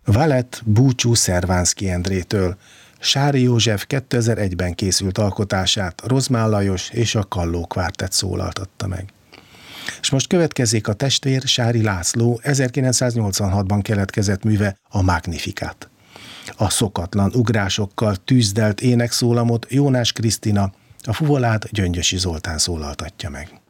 Valett búcsú Szervánszky Endrétől. Sári József 2001-ben készült alkotását Rozmán Lajos és a Kalló Kvártett szólaltatta meg. És most következik a testvér Sári László 1986-ban keletkezett műve, a Magnificat. A szokatlan ugrásokkal tűzdelt énekszólamot Jónás Krisztina, a fuvolát Gyöngyösi Zoltán szólaltatja meg.